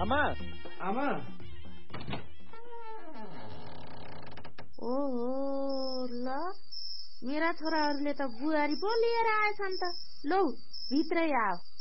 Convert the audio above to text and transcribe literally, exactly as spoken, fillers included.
आमा आमा ओहो ल मेरा छोराहरूले त बुहारी पो लिएर आएछन् त। लौ भित्रै आऊ।